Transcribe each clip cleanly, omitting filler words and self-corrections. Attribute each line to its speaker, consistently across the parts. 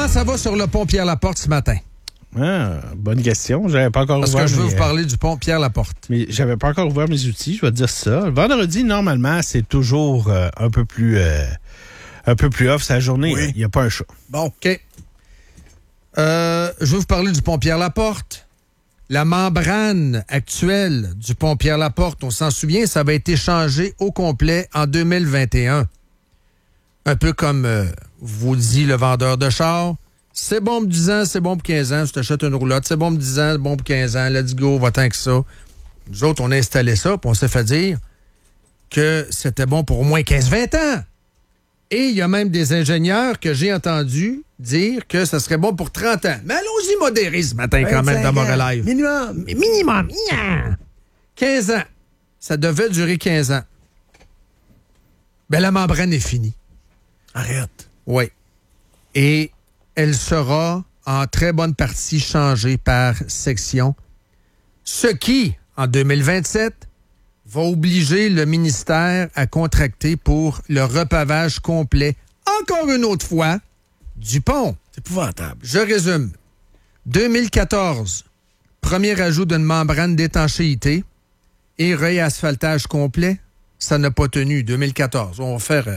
Speaker 1: Comment ça va sur le pont Pierre-Laporte ce matin?
Speaker 2: Ah, bonne question. J'avais pas encore
Speaker 1: Parce
Speaker 2: ouvert.
Speaker 1: que je veux vous parler du pont Pierre-Laporte.
Speaker 2: Mais j'avais pas encore ouvert mes outils, je vais te dire ça. Le vendredi, normalement, c'est toujours un peu plus off sa journée.
Speaker 1: Oui.
Speaker 2: Il n'y a pas un chat.
Speaker 1: Bon, OK. Je veux vous parler du pont Pierre-Laporte. La membrane actuelle du pont Pierre-Laporte, on s'en souvient, ça avait été changé au complet en 2021. Un peu comme vous dit le vendeur de chars. C'est bon pour 10 ans, c'est bon pour 15 ans. Tu t'achètes une roulotte, c'est bon pour 10 ans, c'est bon pour 15 ans. Let's go, va-t'en que ça. Nous autres, on a installé ça, puis on s'est fait dire que c'était bon pour au moins 15-20 ans. Et il y a même des ingénieurs que j'ai entendu dire que ça serait bon pour 30 ans. Mais allons-y modéré ce matin quand même dans Montréal Live.
Speaker 2: Minimum.
Speaker 1: Minimum. 15 ans. Ça devait durer 15 ans. Ben la membrane est finie.
Speaker 2: Arrête.
Speaker 1: Oui. Et elle sera en très bonne partie changée par section. Ce qui, en 2027, va obliger le ministère à contracter pour le repavage complet, encore une autre fois, du pont.
Speaker 2: C'est épouvantable.
Speaker 1: Je résume. 2014, premier ajout d'une membrane d'étanchéité et réasphaltage complet. Ça n'a pas tenu. 2014. On va faire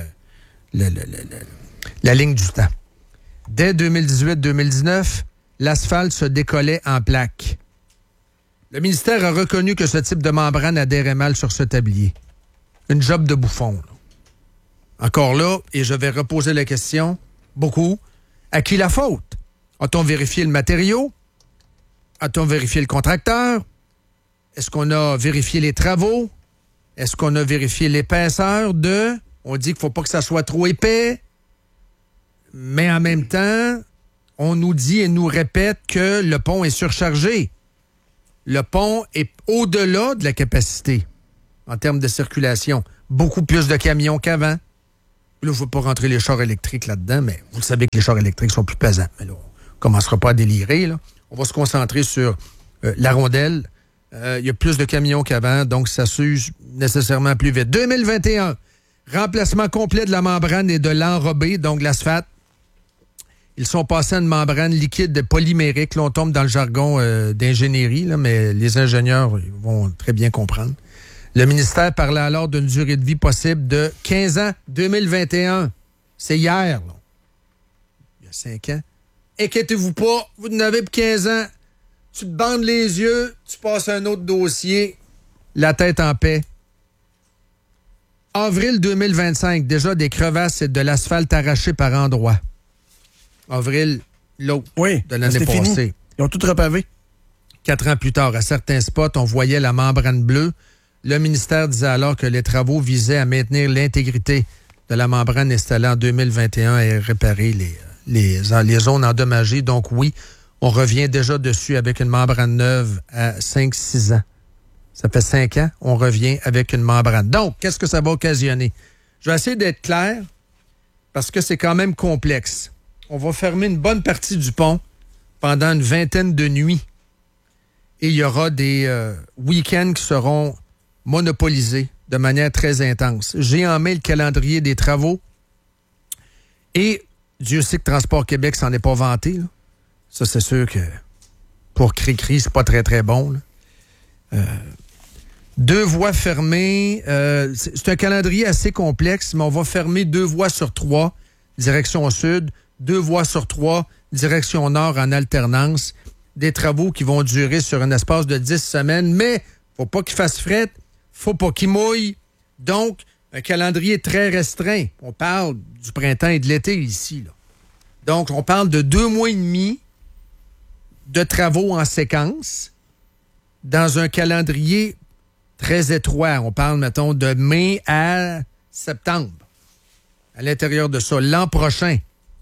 Speaker 1: la ligne du temps. Dès 2018-2019, l'asphalte se décollait en plaques. Le ministère a reconnu que ce type de membrane adhérait mal sur ce tablier. Une job de bouffon. Là. Encore là, et je vais reposer la question, beaucoup, à qui la faute? A-t-on vérifié le matériau? A-t-on vérifié le contracteur? Est-ce qu'on a vérifié les travaux? Est-ce qu'on a vérifié l'épaisseur de... On dit qu'il ne faut pas que ça soit trop épais, mais en même temps, on nous dit et nous répète que le pont est surchargé. Le pont est au-delà de la capacité en termes de circulation. Beaucoup plus de camions qu'avant. Là, je ne veux pas rentrer les chars électriques là-dedans, mais vous savez que les chars électriques sont plus pesants. Mais là, on ne commencera pas à délirer. Là. On va se concentrer sur la rondelle. Il y a plus de camions qu'avant, donc ça s'use nécessairement plus vite. 2021, remplacement complet de la membrane et de l'enrobé, donc l'asphalte. Ils sont passés à une membrane liquide polymérique. Là, on tombe dans le jargon d'ingénierie, là, mais les ingénieurs vont très bien comprendre. Le ministère parlait alors d'une durée de vie possible de 15 ans, 2021. C'est hier, là. Il y a 5 ans. Inquiétez-vous pas, vous n'avez pour 15 ans. Tu te bandes les yeux, tu passes à un autre dossier, la tête en paix. Avril 2025, déjà des crevasses et de l'asphalte arraché par endroits. Avril, l'autre de l'année passée.
Speaker 2: Fini. Ils ont tout repavé.
Speaker 1: 4 ans plus tard, à certains spots, on voyait la membrane bleue. Le ministère disait alors que les travaux visaient à maintenir l'intégrité de la membrane installée en 2021 et réparer les zones endommagées. Donc oui, on revient déjà dessus avec une membrane neuve à 5-6 ans. Ça fait 5 ans, on revient avec une membrane. Donc, qu'est-ce que ça va occasionner? Je vais essayer d'être clair parce que c'est quand même complexe. On va fermer une bonne partie du pont pendant une vingtaine de nuits. Et il y aura des week-ends qui seront monopolisés de manière très intense. J'ai en main le calendrier des travaux. Et Dieu sait que Transport Québec s'en est pas vanté. Là. Ça, c'est sûr que pour Cri-Cri, c'est pas très, très bon. Là. 2 voies fermées. C'est un calendrier assez complexe, mais on va fermer 2 voies sur 3, direction sud. 2 voies sur 3, direction nord en alternance. Des travaux qui vont durer sur un espace de 10 semaines, mais faut pas qu'il fasse fret, faut pas qu'il mouille. Donc, un calendrier très restreint. On parle du printemps et de l'été ici. Là. Donc, on parle de 2 mois et demi de travaux en séquence dans un calendrier très étroit. On parle, mettons, de mai à septembre. À l'intérieur de ça, l'an prochain.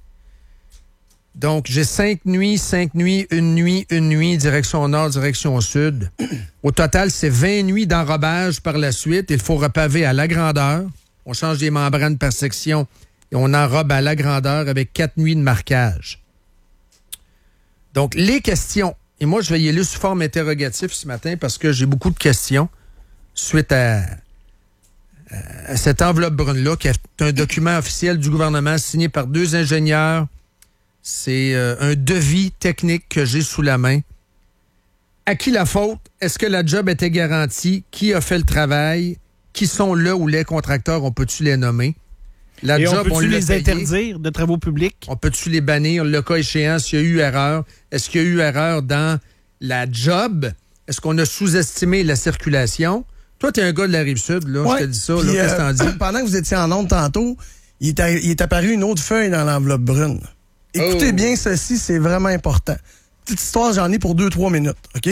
Speaker 1: Donc, j'ai 5 nuits, 1 nuit, direction nord, direction sud. Au total, c'est 20 nuits d'enrobage par la suite. Il faut repaver à la grandeur. On change des membranes par section et on enrobe à la grandeur avec 4 nuits de marquage. Donc, les questions. Et moi, je vais y aller sous forme interrogative ce matin parce que j'ai beaucoup de questions suite à cette enveloppe brune-là, qui est un document officiel du gouvernement signé par 2 ingénieurs, C'est un devis technique que j'ai sous la main. À qui la faute? Est-ce que la job était garantie? Qui a fait le travail? Qui sont le ou les contracteurs? On peut-tu les nommer? La
Speaker 2: Et
Speaker 1: job,
Speaker 2: on peut-tu les interdire de travaux publics?
Speaker 1: On peut-tu les bannir? Le cas échéant, s'il y a eu erreur. Est-ce qu'il y a eu erreur dans la job? Est-ce qu'on a sous-estimé la circulation? Toi, t'es un gars de la Rive-Sud, là,
Speaker 3: ouais.
Speaker 1: Je te dis ça.
Speaker 3: Puis,
Speaker 1: Qu'est-ce que t'en dis?
Speaker 3: Pendant que vous étiez en onde tantôt, il est apparu une autre feuille dans l'enveloppe brune. Écoutez bien ceci, c'est vraiment important. Petite histoire, j'en ai pour 2-3 minutes, OK?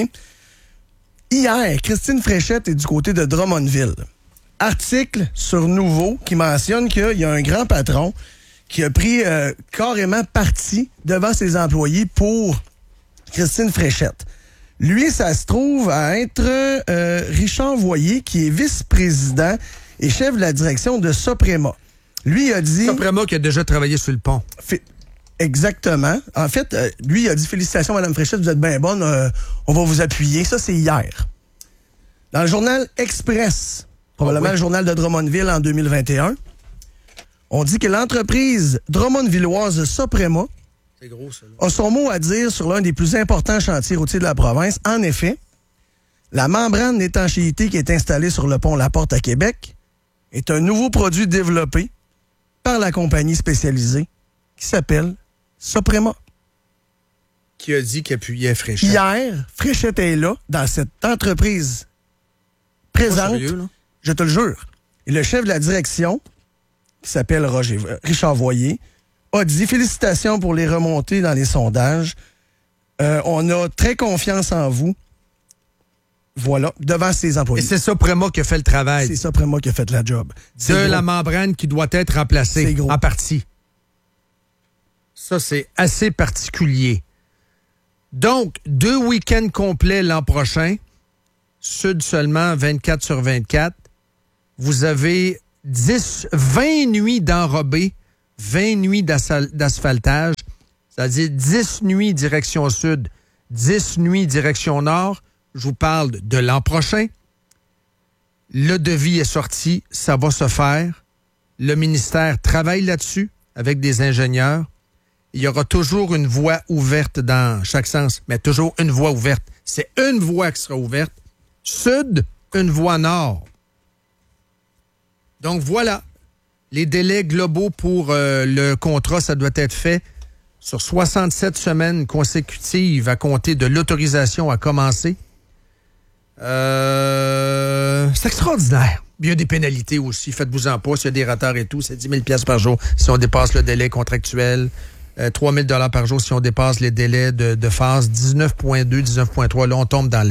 Speaker 3: Hier, Christine Fréchette est du côté de Drummondville. Article sur Nouveau qui mentionne qu'il y a un grand patron qui a pris carrément parti devant ses employés pour Christine Fréchette. Lui, ça se trouve à être Richard Voyer, qui est vice-président et chef de la direction de Soprema. Lui, il a dit...
Speaker 1: Soprema qui a déjà travaillé sur le pont.
Speaker 3: Exactement. En fait, lui, il a dit « Félicitations, Mme Fréchette, vous êtes bien bonne, on va vous appuyer. » Ça, c'est hier. Dans le journal Express, probablement le journal de Drummondville en 2021, on dit que l'entreprise drummondvilloise Soprema
Speaker 1: c'est gros, ça,
Speaker 3: a son mot à dire sur l'un des plus importants chantiers routiers de la province. En effet, la membrane d'étanchéité qui est installée sur le pont La Porte à Québec est un nouveau produit développé par la compagnie spécialisée qui s'appelle Soprema.
Speaker 1: Qui a dit qu'il appuyait Fréchette?
Speaker 3: Hier, Fréchette est là, dans cette entreprise présente.
Speaker 1: Sérieux, là?
Speaker 3: Je te le jure. Et le chef de la direction, qui s'appelle Richard Voyer, a dit « Félicitations pour les remontées dans les sondages. On a très confiance en vous. » Voilà, devant ses employés.
Speaker 1: Et c'est Soprema qui a fait le travail.
Speaker 3: C'est Soprema qui a fait la job.
Speaker 1: De la membrane qui doit être remplacée en partie. Ça, c'est assez particulier. Donc, 2 week-ends complets l'an prochain. Sud seulement, 24 sur 24. Vous avez 20 nuits d'enrobés, 20 nuits d'asphaltage, c'est-à-dire 10 nuits direction sud, 10 nuits direction nord. Je vous parle de l'an prochain. Le devis est sorti, ça va se faire. Le ministère travaille là-dessus avec des ingénieurs. Il y aura toujours une voie ouverte dans chaque sens, mais toujours une voie ouverte. C'est une voie qui sera ouverte. Sud, une voie nord. Donc voilà, les délais globaux pour le contrat, ça doit être fait sur 67 semaines consécutives à compter de l'autorisation à commencer. C'est extraordinaire. Il y a des pénalités aussi. Faites-vous-en pas. S'il y a des retards et tout, c'est 10 000 $ par jour si on dépasse le délai contractuel. 3 000 $ par jour si on dépasse les délais de phase. 19.2, 19.3. Là, on tombe dans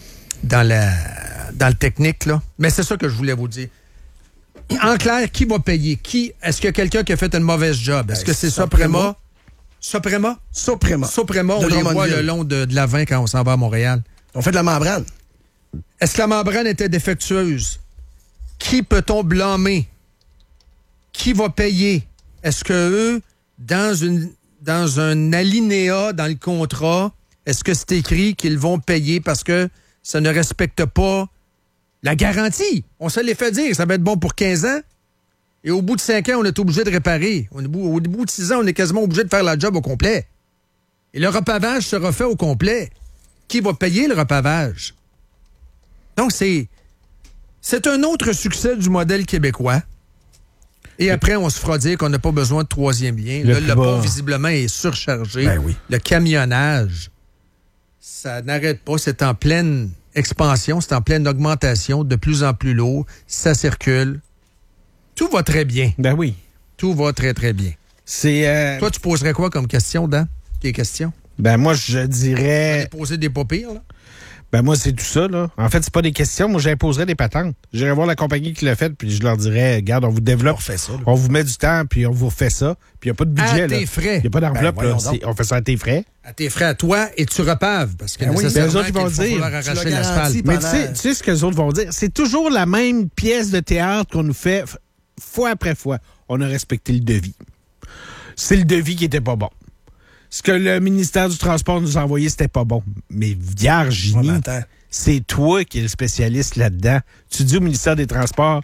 Speaker 1: le technique, là. Mais c'est ça que je voulais vous dire. En clair, qui va payer? Est-ce qu'il y a quelqu'un qui a fait une mauvaise job? Est-ce que c'est Soprema? Soprema, on les voit le long de la 20 quand on s'en va à Montréal.
Speaker 3: On fait de la membrane.
Speaker 1: Est-ce que la membrane était défectueuse? Qui peut-on blâmer? Qui va payer? Est-ce que eux, dans un alinéa dans le contrat, est-ce que c'est écrit qu'ils vont payer parce que ça ne respecte pas la garantie? On se les fait dire, ça va être bon pour 15 ans. Et au bout de 5 ans, on est obligé de réparer. Au bout de 6 ans, on est quasiment obligé de faire la job au complet. Et le repavage sera fait au complet. Qui va payer le repavage? Donc, c'est un autre succès du modèle québécois. Et après, on se fera dire qu'on n'a pas besoin de troisième lien. Le pont, visiblement, est surchargé.
Speaker 3: Ben oui.
Speaker 1: Le camionnage, ça n'arrête pas. C'est en pleine expansion, c'est en pleine augmentation, de plus en plus lourd. Ça circule. Tout va très bien.
Speaker 2: Ben oui.
Speaker 1: Tout va très, très bien. Toi, tu poserais quoi comme question, Dan? Tes questions?
Speaker 2: Ben moi, je dirais...
Speaker 1: Tu vas poser des pas pires, là?
Speaker 2: Ben moi, c'est tout ça, là. En fait, c'est pas des questions. Moi, j'imposerais des patentes. J'irais voir la compagnie qui l'a fait, puis je leur dirais, regarde, on vous développe.
Speaker 3: On fait ça, là.
Speaker 2: On vous met du temps, puis on vous refait ça. Puis il n'y a pas de budget,
Speaker 1: à
Speaker 2: là.
Speaker 1: tes frais.
Speaker 2: Il n'y a pas d'enveloppe,
Speaker 3: Ben,
Speaker 2: là.
Speaker 3: voyons donc.
Speaker 2: On fait ça à tes frais.
Speaker 1: À tes frais à toi, et tu repaves. Parce que
Speaker 3: Ben oui,
Speaker 1: nécessairement,
Speaker 2: ben eux autres, ils vont
Speaker 1: qu'il va
Speaker 2: dire,
Speaker 1: falloir
Speaker 3: tu
Speaker 1: arracher
Speaker 3: l'as
Speaker 1: l'asphalte.
Speaker 3: garanti.
Speaker 2: Mais
Speaker 3: Pendant-
Speaker 2: tu sais ce que les autres vont dire? C'est toujours la même pièce de théâtre qu'on nous fait fois après fois. On a respecté le devis. C'est le devis qui était pas bon. Ce que le ministère du Transport nous a envoyé, c'était pas bon. Mais Virginie,
Speaker 3: Ouais, mais attends.
Speaker 2: c'est toi qui es le spécialiste là-dedans. Tu dis au ministère des Transports,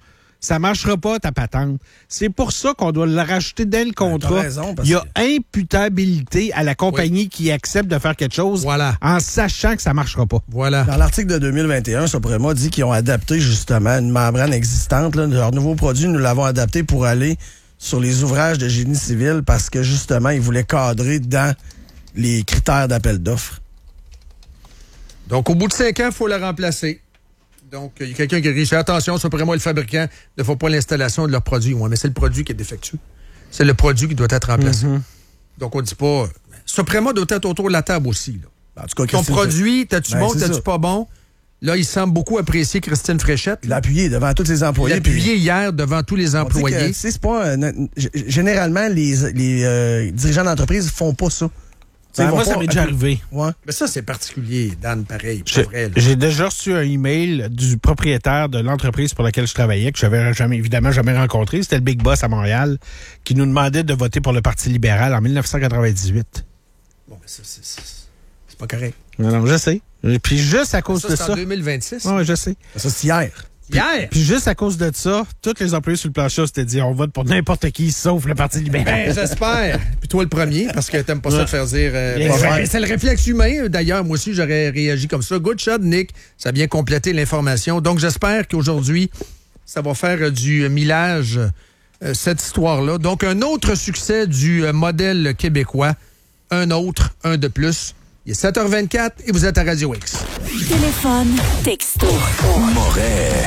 Speaker 2: Ça marchera pas, ta patente. C'est pour ça qu'on doit le rajouter dès le contrat.
Speaker 3: T'as raison, parce
Speaker 2: Il y a imputabilité à la compagnie qui accepte de faire quelque chose en sachant que ça marchera pas.
Speaker 1: Voilà.
Speaker 3: Dans l'article de 2021, Suprema dit qu'ils ont adapté justement une membrane existante. Là, leur nouveau produit, nous l'avons adapté pour aller sur les ouvrages de génie civil parce que justement, ils voulaient cadrer dans les critères d'appel d'offres.
Speaker 1: Donc, au bout de 5 ans, il faut la remplacer. Donc, il y a quelqu'un qui dit, attention, Suprema, le fabricant ne fait pas l'installation de leur produit. Oui, mais c'est le produit qui est défectueux. C'est le produit qui doit être remplacé. Donc, on ne dit pas... Suprema doit être autour de la table aussi. Là.
Speaker 3: En tout cas,
Speaker 1: ton produit, t'as-tu bon, t'as-tu
Speaker 3: ça.
Speaker 1: pas bon? Là, il semble beaucoup apprécier Christine Fréchette.
Speaker 3: Il l'a appuyé devant tous les employés.
Speaker 1: Il l'a appuyé hier devant tous les employés.
Speaker 3: C'est pas... généralement, les dirigeants d'entreprise font pas ça.
Speaker 2: Moi, ça m'est déjà arrivé.
Speaker 3: Ouais.
Speaker 1: Mais ça, c'est particulier, Dan, pareil.
Speaker 2: J'ai déjà reçu un email du propriétaire de l'entreprise pour laquelle je travaillais, que je n'avais évidemment jamais rencontré. C'était le Big Boss à Montréal, qui nous demandait de voter pour le Parti libéral en 1998.
Speaker 1: Bon, mais ça, c'est pas correct.
Speaker 2: Non, je sais. Puis juste à cause de ça...
Speaker 1: c'est en 2026?
Speaker 2: Oui, je sais.
Speaker 3: Ça, c'est hier.
Speaker 2: Puis juste à cause de ça, tous les employés sur le plancher s'étaient dit on vote pour n'importe qui sauf le Parti libéral.
Speaker 1: Ben, j'espère. Puis toi le premier, parce que t'aimes pas ça te faire dire. C'est le réflexe humain. D'ailleurs, moi aussi, j'aurais réagi comme ça. Good shot, Nick. Ça a bien complété l'information. Donc, j'espère qu'aujourd'hui, ça va faire du millage, cette histoire-là. Donc, un autre succès du modèle québécois. Un de plus. Il est 7h24 et vous êtes à Radio X.
Speaker 4: Téléphone, texto.
Speaker 5: Moret.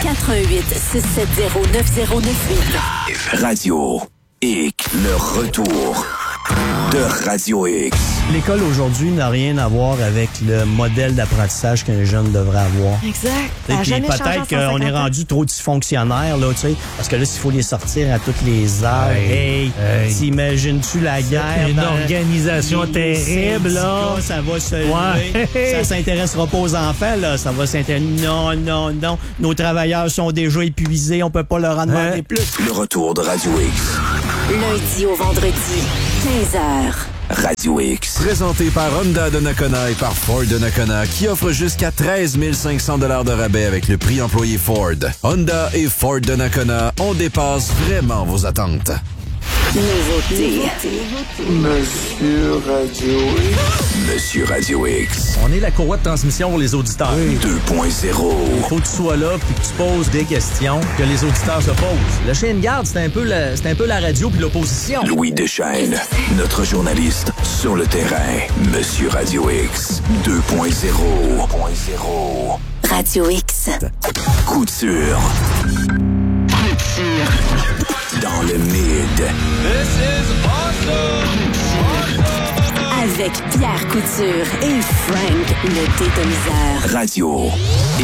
Speaker 4: 88-670-9098.
Speaker 5: Radio X. Le retour de Radio X.
Speaker 6: L'école aujourd'hui n'a rien à voir avec le modèle d'apprentissage qu'un jeune devrait avoir.
Speaker 4: Exact.
Speaker 6: Puis peut-être qu'on est rendu trop dysfonctionnaire, là, tu sais, parce que là, s'il faut les sortir à toutes les heures, t'imagines-tu la guerre?
Speaker 7: Une organisation terrible, là.
Speaker 6: Ça va se lever. Ça s'intéressera pas aux enfants, là. Ça va s'intéresser. Non. Nos travailleurs sont déjà épuisés. On peut pas leur en demander plus.
Speaker 5: Le retour de Radio X.
Speaker 4: Lundi au vendredi, 15h.
Speaker 5: Radio X. Présenté par Honda de Nakona et par Ford de Nakona, qui offre jusqu'à 13 500 $ de rabais avec le prix employé Ford. Honda et Ford de Nakona, on dépasse vraiment vos attentes.
Speaker 4: Nouveauté.
Speaker 5: Monsieur Radio X.
Speaker 7: On est la courroie de transmission pour les auditeurs.
Speaker 5: 2.0.
Speaker 7: Il faut que tu sois là puis que tu poses des questions que les auditeurs se posent. Le chien de garde, c'est un peu la radio puis l'opposition.
Speaker 5: Louis Deschênes, notre journaliste sur le terrain. Monsieur Radio X 2.0.
Speaker 4: Radio X.
Speaker 5: Couture. Dans le mid.
Speaker 4: Avec Pierre Couture et Frank le détoniseur.
Speaker 5: Radio